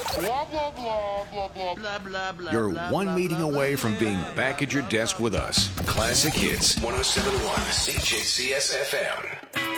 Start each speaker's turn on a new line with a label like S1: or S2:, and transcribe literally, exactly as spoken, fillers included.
S1: Blah, blah, blah, blah, blah.
S2: Blah, blah, blah,
S3: You're
S2: blah,
S3: one
S2: blah,
S3: meeting
S2: blah,
S3: away
S2: blah,
S3: from
S2: blah,
S3: being
S2: blah,
S3: back
S2: blah,
S3: at your
S2: blah,
S3: desk
S2: blah.
S3: with us. Classic Hits, one oh seven point one C J C S F M.